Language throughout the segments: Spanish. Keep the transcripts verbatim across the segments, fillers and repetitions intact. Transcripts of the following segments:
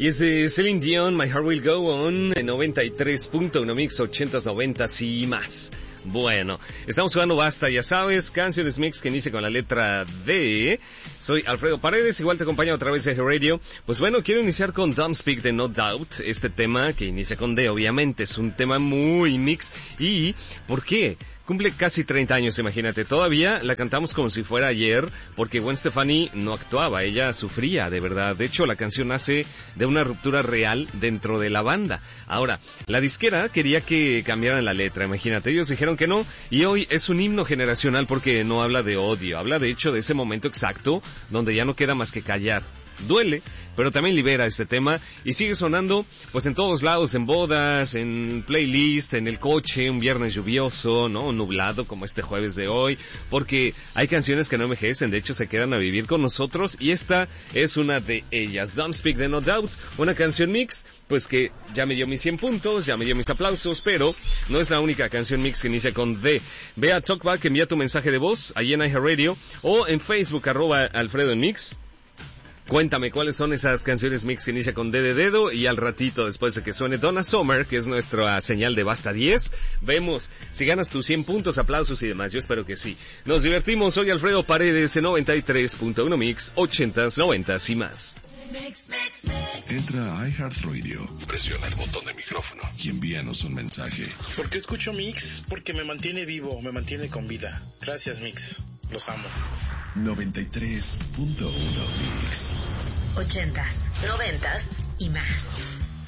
Y es de Celine Dion, My Heart Will Go On, en noventa y tres punto uno Mix, ochentas, noventas y más. Bueno, estamos jugando Basta, ya sabes, canciones mix que inicia con la letra D. Soy Alfredo Paredes, igual te acompaño a través de Radio. Pues bueno, quiero iniciar con Don't Speak de No Doubt, este tema que inicia con D, obviamente, es un tema muy mix. ¿Y por qué? Cumple casi treinta años, imagínate. Todavía la cantamos como si fuera ayer, porque Gwen Stefani no actuaba, ella sufría, de verdad. De hecho, la canción nace de una ruptura real dentro de la banda. Ahora, la disquera quería que cambiaran la letra, imagínate. Ellos dijeron que no, y hoy es un himno generacional porque no habla de odio. Habla, de hecho, de ese momento exacto donde ya no queda más que callar. Duele, pero también libera este tema y sigue sonando pues en todos lados, en bodas, en playlist, en el coche, un viernes lluvioso, ¿no? Nublado como este jueves de hoy, porque hay canciones que no envejecen, de hecho se quedan a vivir con nosotros y esta es una de ellas. Don't Speak de No Doubt, una canción mix, pues que ya me dio mis cien puntos, ya me dio mis aplausos, pero no es la única canción mix que inicia con D. Ve a Talkback, envía tu mensaje de voz ahí en iHeartRadio o en Facebook, arroba Alfredo en Mix. Cuéntame cuáles son esas canciones mix que inicia con D de dedo y al ratito, después de que suene Donna Summer, que es nuestra señal de Basta diez, vemos si ganas tus cien puntos, aplausos y demás. Yo espero que sí. Nos divertimos. Soy Alfredo Paredes en noventa y tres punto uno Mix, ochentas, noventas y más. Entra a iHeartRadio, presiona el botón de micrófono y envíanos un mensaje. ¿Por qué escucho Mix? Porque me mantiene vivo, me mantiene con vida. Gracias, Mix. Los amo. noventa y tres punto uno Mix. Ochentas, noventas y más.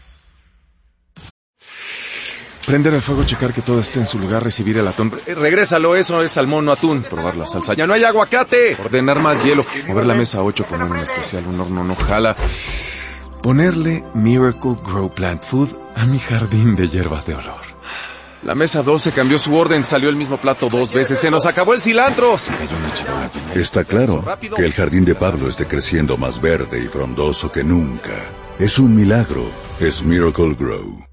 Prender el fuego, checar que todo esté en su lugar, recibir el atún. Eh, regrésalo, eso es salmón, no atún. Probar la salsa. ¡Ya no hay aguacate! Ordenar más hielo. Mover la mesa ocho, poner un especial, un horno no jala. Ponerle Miracle Grow Plant Food a mi jardín de hierbas de olor. La mesa doce cambió su orden, salió el mismo plato dos veces. ¡Se nos acabó el cilantro! Se cayó una charola llena. Está claro que el jardín de Pablo esté creciendo más verde y frondoso que nunca. Es un milagro. Es Miracle Grow.